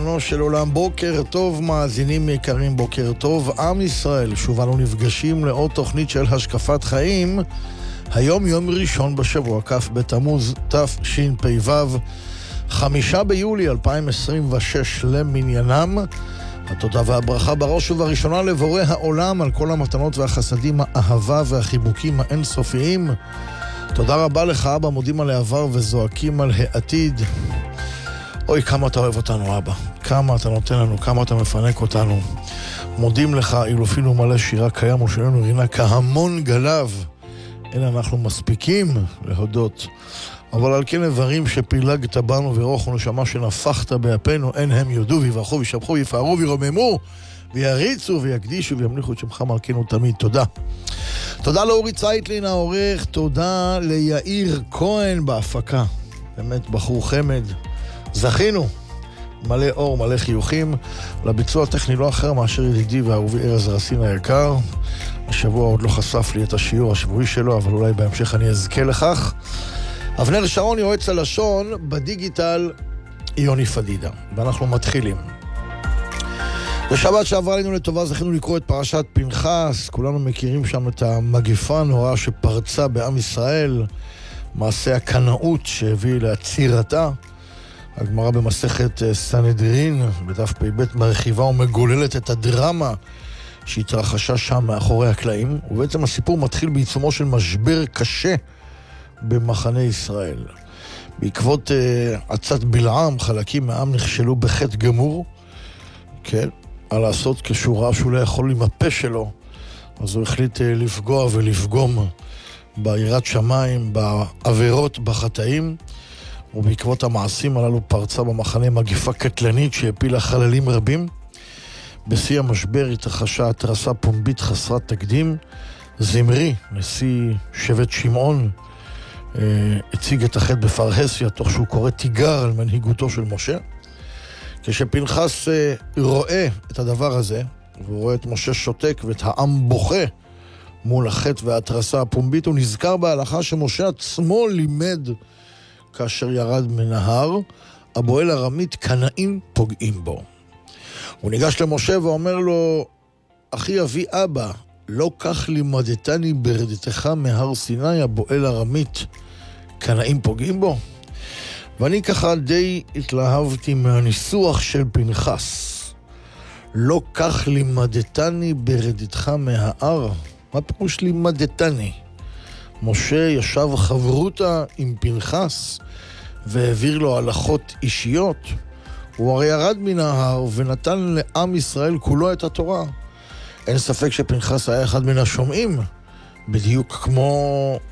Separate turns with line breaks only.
ריבונו של עולם, בוקר טוב מאזינים יקרים, בוקר טוב עם ישראל. שוב אנו נפגשים לעוד תוכנית של השקפת חיים. היום יום ראשון בשבוע, כ' בתמוז תשפ"ו, 5 ביולי 2026 למניינם. התודה והברכה בראש ובראשונה לבורא העולם על כל המתנות והחסדים, האהבה והחיבוקים האינסופיים. תודה רבה לך אבא, מודים על העבר וזועקים על העתיד. אוי, כמה אתה אוהב אותנו אבא, כמה אתה נותן לנו, כמה אתה מפנק אותנו. מודים לך, אילו אפילו מלא שירה קיים ושלנו רינה כהמון גלב. אין אנחנו מספיקים להודות, אבל על כן איברים שפילגת בנו ורוח ונשמה שנפחת באפינו, אין הם יודו ויברכו וישבחו ויפארו וירוממו ויריצו ויקדישו וימליכו את שמך מלכנו תמיד. תודה. תודה לאורי צייטלין העורך, תודה ליאיר כהן בהפקה, באמת בחור חמד, זכינו, מלא אור, מלא חיוכים. לביצוע הטכני לא אחר מאשר ידידי ואהובי ארז רסין היקר. השבוע עוד לא חשף לי את השיעור השבועי שלו, אבל אולי בהמשך אני אזכה לכך. אבנר שרון יועץ הלשון, בדיגיטל יוני פדידה, ואנחנו מתחילים. בשבת שעברה לנו לטובה זכינו לקרוא את פרשת פנחס. כולנו מכירים שם את המגפה הנוראה שפרצה בעם ישראל, מעשה הקנאות שהביא לעצירתה. הגמרא במסכת סנהדרין בדף פ"ב מרחיבה ומגוללת את הדרמה שהתרחשה שם מאחורי הקלעים, ובעצם הסיפור מתחיל בעיצומו של משבר קשה במחנה ישראל. בעקבות עצת בלעם, חלקים מהעם נכשלו בחטא גמור, כן, על לעשות כשורה שהוא לא יכול עם הפה שלו, אז הוא החליט לפגוע ולפגום ביראת שמיים, בעבירות, בחטאים, ובעקבות המעשים הללו פרצה במחנה מגיפה קטלנית שהפילה חללים רבים. בשיא המשבר התרחשה התרסה פומבית חסרת תקדים. זמרי, נשיא שבט שמעון, הציג את החטא בפרהסיה תוך שהוא קורא תיגר על מנהיגותו של משה. כשפנחס רואה את הדבר הזה, והוא רואה את משה שותק ואת העם בוכה מול החטא והתרסה הפומבית, הוא נזכר בהלכה שמשה עצמו לימד כאשר ירד מנהר, הבועל ארמית קנאים פוגעים בו. הוא ניגש למשה ואומר לו, אחי אבי אבא, לא כך לימדתני ברדתך מהר סיני, הבועל ארמית קנאים פוגעים בו. ואני ככה די התלהבתי מהניסוח של פנחס. לא כך לימדתני ברדתך מההר. מה פירוש לימדתני? משה ישב חברותה עם פנחס והעביר לו הלכות אישיות. הוא הרי ירד מן ההר ונתן לעם ישראל כולו את התורה. אין ספק שפנחס היה אחד מן השומעים, בדיוק כמו